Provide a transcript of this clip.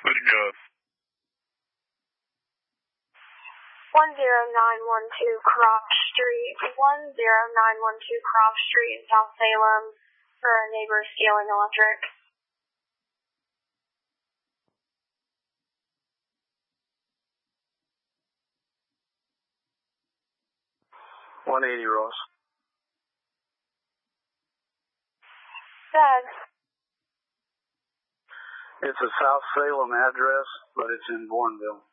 What you got? 10912 Croft Street. 10912 Croft Street in South Salem for our neighbor Scaling Electric. $180, Ross. Dad. It's a South Salem address, but it's in Bourneville.